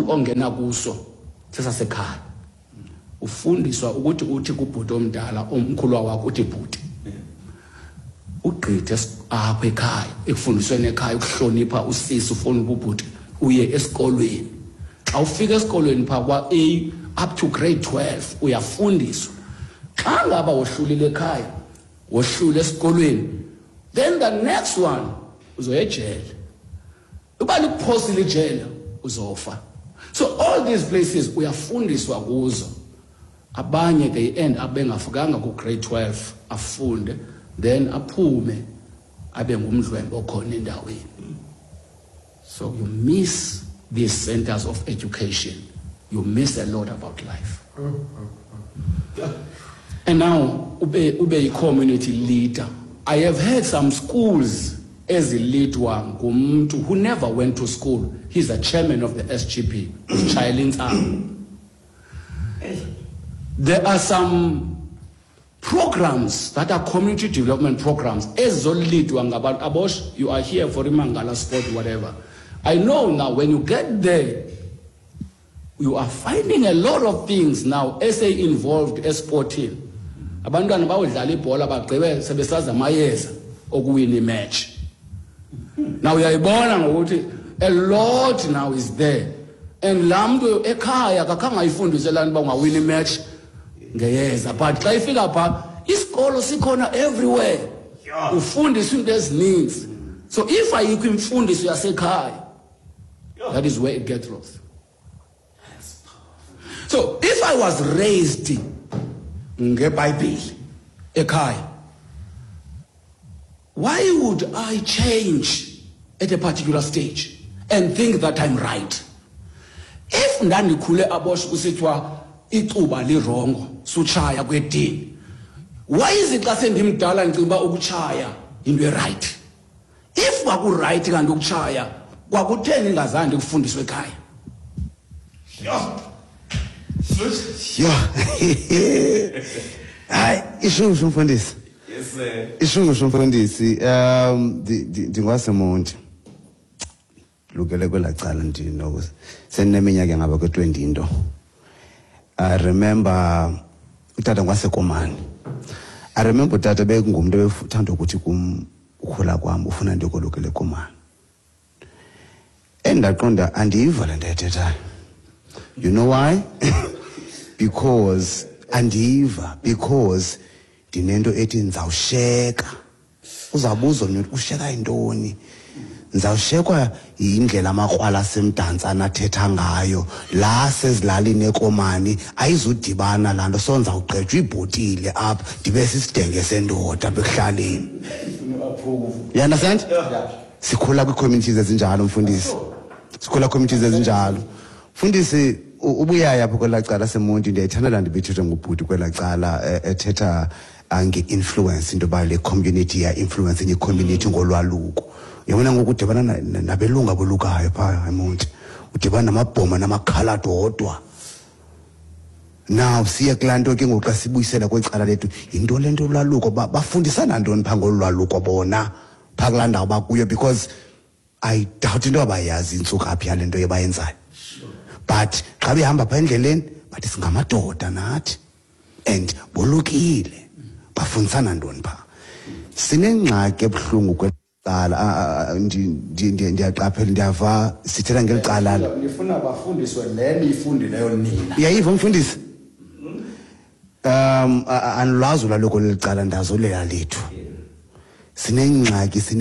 school ongena kuso sesasekhaya ufundiswa ukuthi uthi kubhuti omdala omkhulu wakho uthi bhuti ugqithe apha ekhaya ekufundisweni ekhaya ukuhlonipha usisi ufuna ubhuti uye esikolweni xa ufika esikolweni pha kwa A up to grade 12 uyafundiswa xa ngaba wohlulile ekhaya wohlule esikolweni then the next one uzoya ejele uba liphosile ejele uzofa. So all these places uyafundiswa kuzo. Abanye they end up bengafikanga ku grade 12 afunde then aphume abe ngumdlwembe okhona endaweni. So you miss these centers of education. You miss a lot about life. And now ube a community leader. I have heard some schools as a lead one who never went to school. He's a chairman of the SGP, Children's Arm. There are some programs that are community development programs. As a lead one about Abosh, you are here for Imangala sport, whatever. I know now when you get there, you are finding a lot of things now as a involved as sporting. Abantwana bawudlala ibhola bagqibe sebesaza amayeza okuwina imatch. Now uyayibona ngokuthi a lot now is there. And lamntu ekhaya akakhanga ayifundise lana ba ungawina imatch ngeyeza, but xa ifika pha isikolo sikhona everywhere. Ufundiswa into ezininzi. So if ayikho imfundiso yasekhaya, that is where it gets lost. So if I was raised ngeBhayibheli ekhaya, why would I change at a particular stage and think that I'm right? If ndandikhule Abosh kusithiwa icuba lirongo suchaya kwedini, why is it xa sendimdala ndicinga ukuchaya into right? If kwaku-right kanti ukuchaya kwakutheni ingazange kufundiswe ekhaya? Hayi ishungu mfundisi. Yes sir. Ishungu mfundisi ndingwasemonti. Lukele kwelacala ndino seneminyaka ngaba ke-20 into. I remember utata ngwasekomani. I remember utata bekungumuntu ebethanda ukuthi ukhula kwami ufuna into yokulukele ekomani. Endaqonda andiyiva le nto ethethayo. You know why? Because dinendo ethi nzawusheka. Uzabuza umuntu usheka intoni? Nzawushekwa indlela amakrwala asemdantsana anathetha ngayo la sezilalini ekomani ayizudibana lanto so nzawugqejwa ibhotile apha ndibe sisidenge sendoda bekuhlaleni. You understand? Sikhula kwi-communities ezinjalo mfundisi. Sikhula communities ezinjalo. Mfundisi ubuyaya apho kwelacala semonti ndiyayithanda la ndibethethwa ngubhuti kwelacala ethetha nge-influence into yoba le community ya-influence enye community ngolwaluko. Yabona ngokudibana nabelunga bolukayo phaa emonti udibana namabhoma namakhala dodwa. Now siye kulaa nto ke ngoku xa sibuyisela kwecala lethu yinto le nto ulwaluko bafundisana ntoni phaa ngolwaluko bona phaa kulaa ndawo bakuyo, because I doubt into abayazi intsukaphi yale nto yebayenzayo. But xa behamba phaa endleleni bathi singamadoda nathi and bolukile bafundisana ntoni phaa. Sinengxaki ebuhlungu kwecala ndiyaqaphela ndiyava sithetha ngeli cala. Nifuna bafundiswe le niyifundileyo nina. Uyayiva mfundisi? Anilwazi ulwaluko leli cala ndazolela lethu. Sinengxaki